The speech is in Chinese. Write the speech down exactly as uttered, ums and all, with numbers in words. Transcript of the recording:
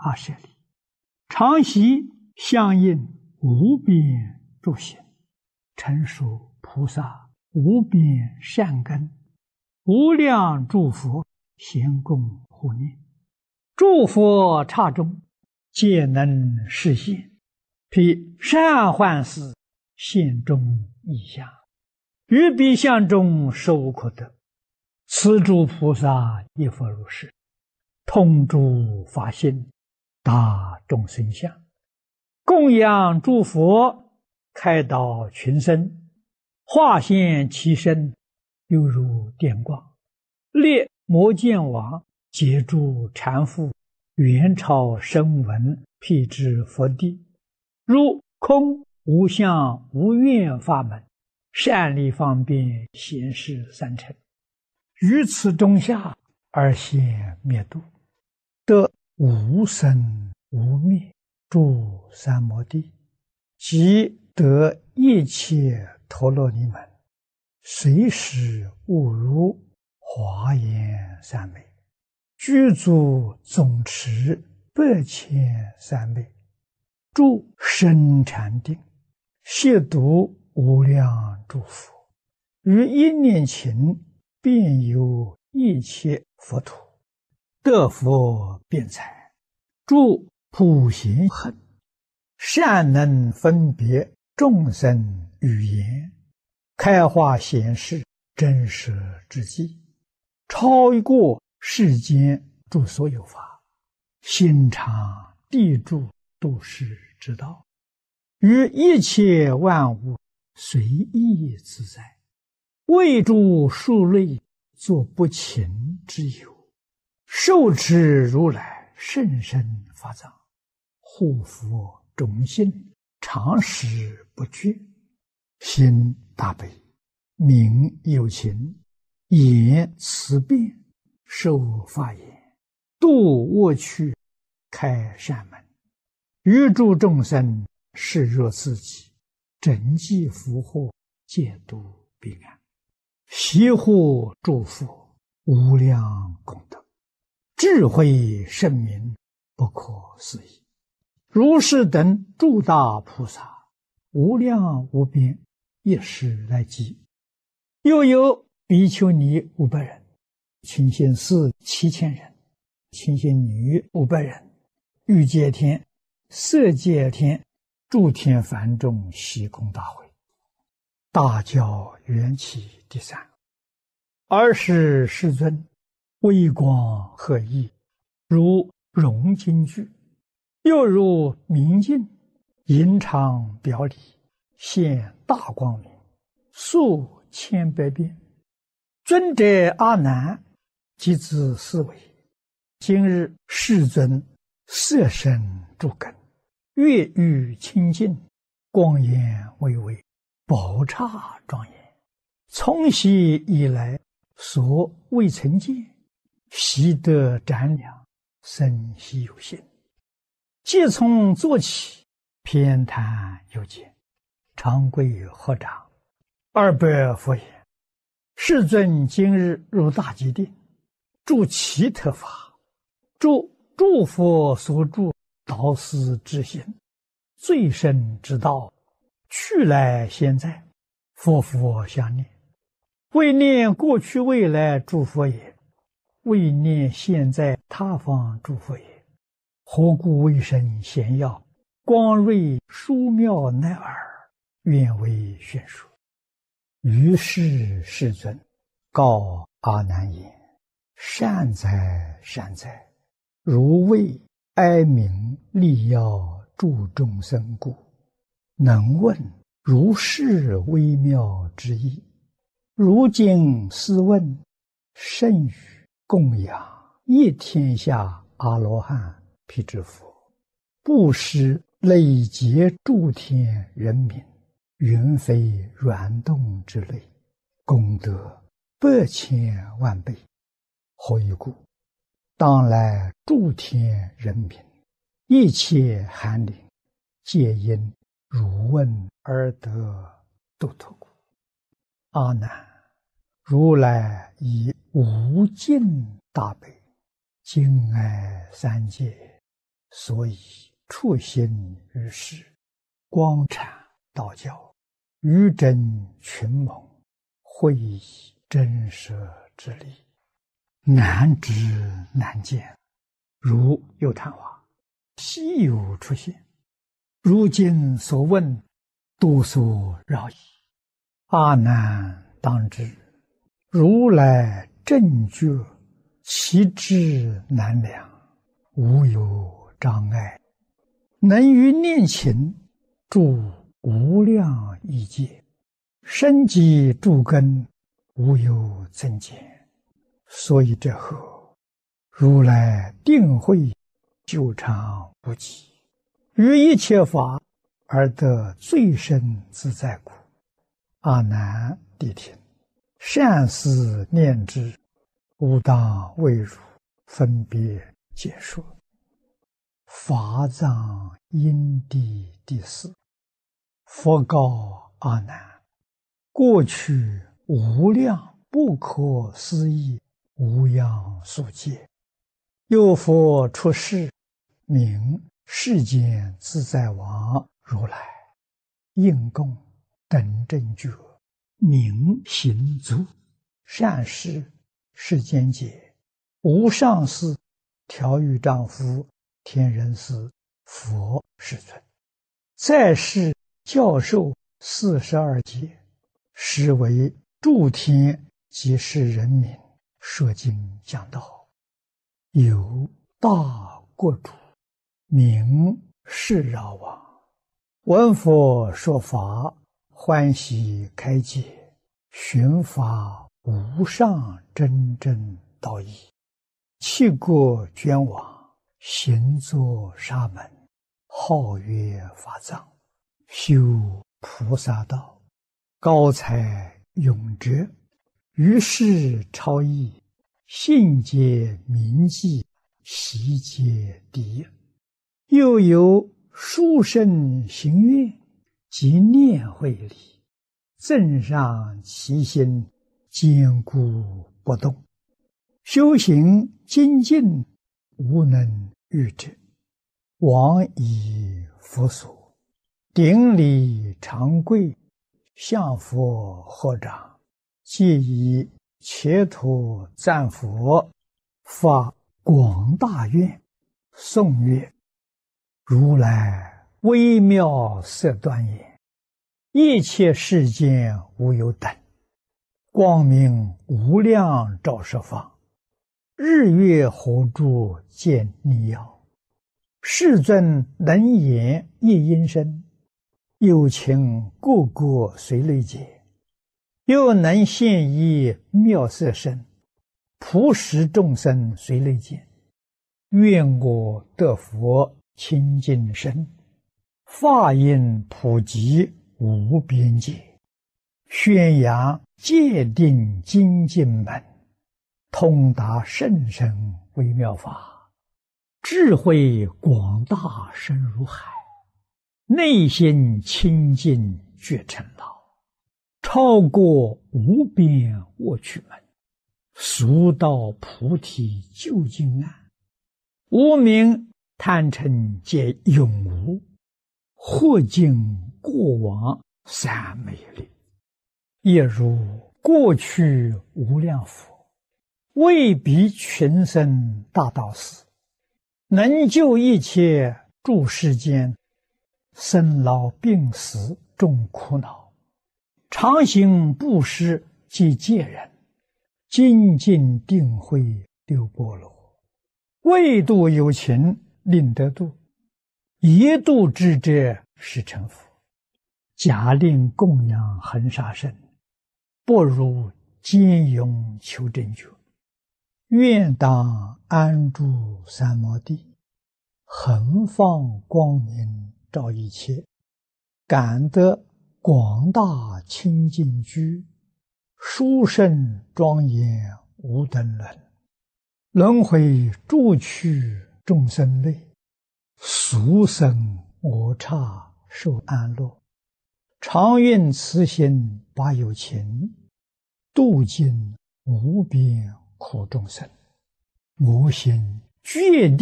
阿舍利，常习相应无边诸行，成熟菩萨无边善根，无量诸佛咸共护念，诸佛刹中皆能示现，披善幻事现中异相，于彼相中实无可得。此诸菩萨亦复如是，通诸法性，大众生相，供养诸佛，开导群生，化现其身，犹如电光，列摩见王，截住禅父，元朝声闻，辟支佛地，如空无相无愿法门，善利方便显示三乘，于此中下而现灭度，得无生无灭诸三摩地，即得一切陀罗尼门，随时悟如华严三昧，具足总持百千三昧，住深禅定，亵渎无量诸佛，于一念勤遍游一切佛土，得佛辩才，住普贤行，善能分别众生语言，开化显示真实之际，超过世间诸所有法，心常地住度世之道，于一切万物随意自在，为诸数类作不勤之有，受持如来甚深法藏，护佛种心，常时不绝，心大悲，名有情，言慈辩，受法言，度恶趣，开善门，于诸众生视若自己，整济福祸，戒度彼岸，习护诸佛，无量功德，智慧圣明，不可思议。如是等诸大菩萨，无量无边，一时来集。又有比丘尼五百人，清心寺七千人，清心女五百人，欲界天、色界天、诸天梵众悉空大会，大教缘起第三。尔时世尊微光赫熠，如融金具，又如明镜，银常表里，现大光明，数千百变。尊者阿难即自思维，今日世尊色身诸根，月欲清净，光颜巍巍，宝刹庄严，从昔以来所未曾见，习得瞻量，生悉有信。即从坐起，偏袒有见，长跪合掌，二百佛言：世尊今日入大吉定，住其特法，住诸佛所住导师之心，最深之道，去来现在，佛佛相念，为念过去未来诸佛也，为念现在他方诸佛也。何故为生显耀，光瑞殊妙乃尔，愿为宣说。于是世尊告阿难言：善哉善哉，如为哀鸣利要助众生故，能问如是微妙之意。如今斯问，甚于供养一天下阿罗汉辟支佛，布施累劫诸天人民，云飞软动之类，功德百千万倍。何以故？当来诸天人民，一切寒灵，皆因汝问而得度脱故。阿难，如来以无尽大悲，敬爱三界， 所以处心于世，光阐道教，于真群盟，会以真实之理，难知难见。如有昙花，稀有出现。如今所问，多所扰矣。阿难当知，如来正觉，其智难量，无有障碍，能于念勤住无量亿界，深积诸根，无有增减。所以这后，如来定慧久长不极，于一切法而得最深自在故。阿难谛听，善思念之，吾当为汝分别解说。法藏因地第四。佛告阿难：过去无量不可思议无量数劫，有佛出世，名世间自在王如来，应供等正觉，明行足，善事世间解，无上士，调御丈夫，天人师，佛世尊，在世教授四十二劫，实为诸天及世人民说经讲道。有大国主，名释饶王，闻佛说法，欢喜开解，寻法无上真正道义，弃国捐往，行作沙门，号曰法藏，修菩萨道，高才永哲，于世超逸，信解铭记，习皆第一。又有殊胜行愿及念慧力，增上其心，坚固不动，修行精进，无能御之。往以佛所，顶礼长跪，向佛合掌，皆以切土赞佛，发广大愿，颂曰：如来微妙色端严，一切世间无有等，光明无量照十方，日月火柱见逆耀，世尊能言一音声，有情个个随类解，又能现一妙色身，普使众生随类见。愿我得佛清净身，法音普及无边界，宣扬戒定精进门，通达甚深微妙法，智慧广大深如海，内心清净觉成老，超过无边卧趣门，速到菩提究竟岸，无明贪嗔皆永无，或尽过往三昧力，也如过去无量佛，为彼群生大道士，能救一切诸世间生老病死众苦恼，常行布施及戒人，精进定慧六波罗，为度有情令得度，一度之者是成佛。假令供养恒沙身，不如坚勇求正觉。愿当安住三摩地，恒放光明照一切，感得广大清净居，殊胜庄严无等伦，轮回诸趣众生类，俗生我刹受安乐，常愿慈心把有情，度尽无边苦众生。我心决定